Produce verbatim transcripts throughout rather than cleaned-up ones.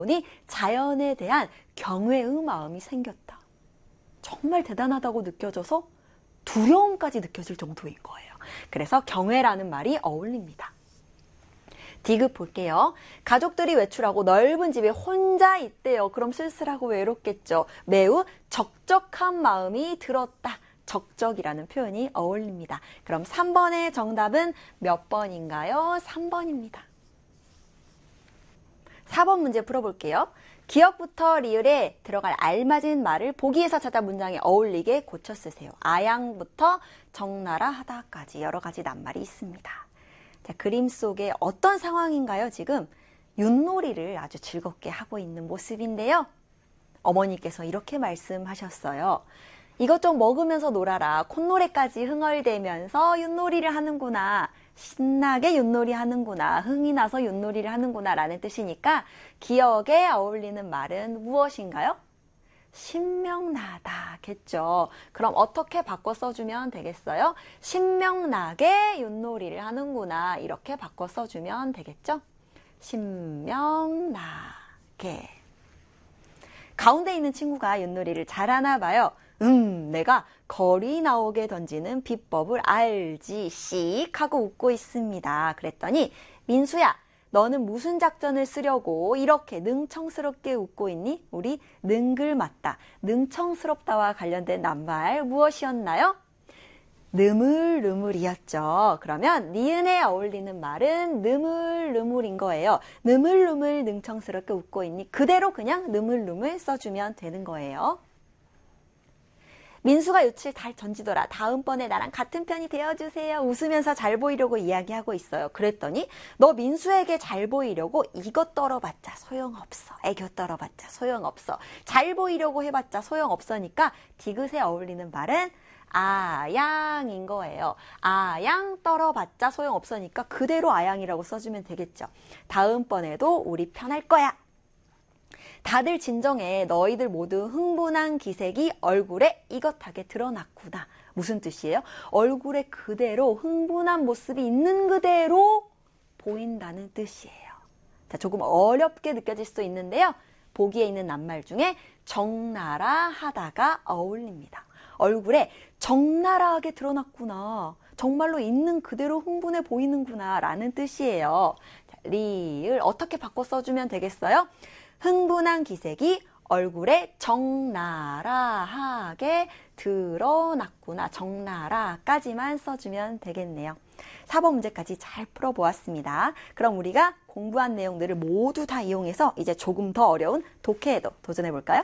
보니 자연에 대한 경외의 마음이 생겼다. 정말 대단하다고 느껴져서 두려움까지 느껴질 정도인 거예요. 그래서 경외라는 말이 어울립니다. 디귿 볼게요. 가족들이 외출하고 넓은 집에 혼자 있대요. 그럼 쓸쓸하고 외롭겠죠. 매우 적적한 마음이 들었다. 적적이라는 표현이 어울립니다. 그럼 삼 번의 정답은 몇 번인가요? 삼 번입니다. 사 번 문제 풀어볼게요. 기역부터 리을에 들어갈 알맞은 말을 보기에서 찾아 문장에 어울리게 고쳐 쓰세요. 아양부터 적나라 하다까지 여러 가지 낱말이 있습니다. 자, 그림 속에 어떤 상황인가요? 지금 윷놀이를 아주 즐겁게 하고 있는 모습인데요. 어머니께서 이렇게 말씀하셨어요. 이것좀 먹으면서 놀아라. 콧노래까지 흥얼대면서 윷놀이를 하는구나. 신나게 윷놀이 하는구나. 흥이 나서 윷놀이를 하는구나 라는 뜻이니까 기역에 어울리는 말은 무엇인가요? 신명나다겠죠. 그럼 어떻게 바꿔 써주면 되겠어요? 신명나게 윷놀이를 하는구나. 이렇게 바꿔 써주면 되겠죠? 신명나게. 가운데 있는 친구가 윷놀이를 잘하나 봐요. 음, 내가 거리 나오게 던지는 비법을 알지, 씩 하고 웃고 있습니다. 그랬더니 민수야, 너는 무슨 작전을 쓰려고 이렇게 능청스럽게 웃고 있니? 우리 능글맞다, 능청스럽다와 관련된 낱말 무엇이었나요? 느물느물이었죠. 그러면 니은에 어울리는 말은 느물느물인 거예요. 느물느물 능청스럽게 웃고 있니? 그대로 그냥 느물느물 써주면 되는 거예요. 민수가 윷을 잘 던지더라. 다음번에 나랑 같은 편이 되어주세요. 웃으면서 잘 보이려고 이야기하고 있어요. 그랬더니 너 민수에게 잘 보이려고 이것 떨어봤자 소용없어. 애교 떨어봤자 소용없어. 잘 보이려고 해봤자 소용없으니까 디귿에 어울리는 말은 아양인 거예요. 아양 떨어봤자 소용없으니까 그대로 아양이라고 써주면 되겠죠. 다음번에도 우리 편할 거야. 다들 진정해. 너희들 모두 흥분한 기색이 얼굴에 이것하게 드러났구나. 무슨 뜻이에요? 얼굴에 그대로 흥분한 모습이 있는 그대로 보인다는 뜻이에요. 자, 조금 어렵게 느껴질 수 있는데요. 보기에 있는 낱말 중에 적나라 하다가 어울립니다. 얼굴에 적나라하게 드러났구나. 정말로 있는 그대로 흥분해 보이는구나 라는 뜻이에요. 자, 리을 어떻게 바꿔 써주면 되겠어요? 흥분한 기색이 얼굴에 적나라하게 드러났구나. 적나라까지만 써주면 되겠네요. 사 번 문제까지 잘 풀어보았습니다. 그럼 우리가 공부한 내용들을 모두 다 이용해서 이제 조금 더 어려운 독해에도 도전해볼까요?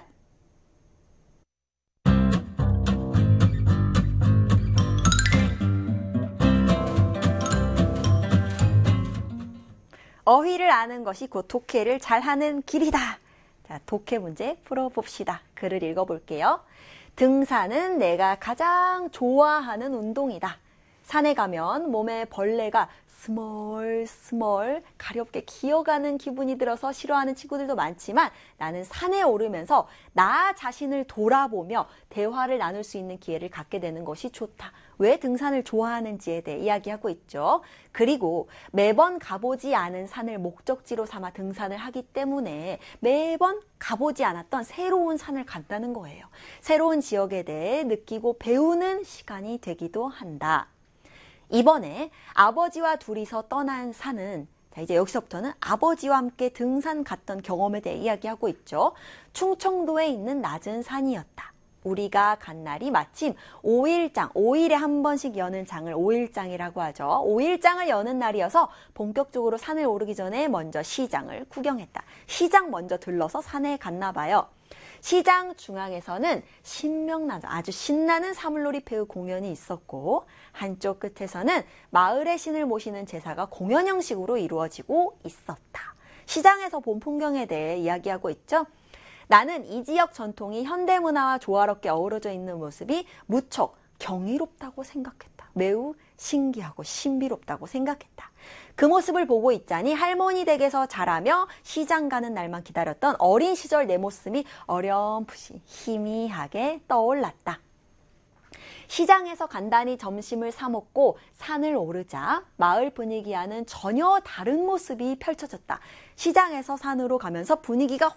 어휘를 아는 것이 곧 독해를 잘하는 길이다. 자, 독해 문제 풀어봅시다. 글을 읽어볼게요. 등산은 내가 가장 좋아하는 운동이다. 산에 가면 몸에 벌레가 스멀스멀 가렵게 기어가는 기분이 들어서 싫어하는 친구들도 많지만 나는 산에 오르면서 나 자신을 돌아보며 대화를 나눌 수 있는 기회를 갖게 되는 것이 좋다. 왜 등산을 좋아하는지에 대해 이야기하고 있죠. 그리고 매번 가보지 않은 산을 목적지로 삼아 등산을 하기 때문에 매번 가보지 않았던 새로운 산을 간다는 거예요. 새로운 지역에 대해 느끼고 배우는 시간이 되기도 한다. 이번에 아버지와 둘이서 떠난 산은 자, 이제 여기서부터는 아버지와 함께 등산 갔던 경험에 대해 이야기하고 있죠. 충청도에 있는 낮은 산이었다. 우리가 간 날이 마침 오일장, 오일에 한 번씩 여는 장을 오일장이라고 하죠. 오일장을 여는 날이어서 본격적으로 산을 오르기 전에 먼저 시장을 구경했다. 시장 먼저 들러서 산에 갔나 봐요. 시장 중앙에서는 신명나는 아주 신나는 사물놀이 배우 공연이 있었고 한쪽 끝에서는 마을의 신을 모시는 제사가 공연 형식으로 이루어지고 있었다. 시장에서 본 풍경에 대해 이야기하고 있죠. 나는 이 지역 전통이 현대문화와 조화롭게 어우러져 있는 모습이 무척 경이롭다고 생각했다. 매우 신기하고 신비롭다고 생각했다. 그 모습을 보고 있자니 할머니 댁에서 자라며 시장 가는 날만 기다렸던 어린 시절 내 모습이 어렴풋이 희미하게 떠올랐다. 시장에서 간단히 점심을 사 먹고 산을 오르자 마을 분위기와는 전혀 다른 모습이 펼쳐졌다. 시장에서 산으로 가면서 분위기가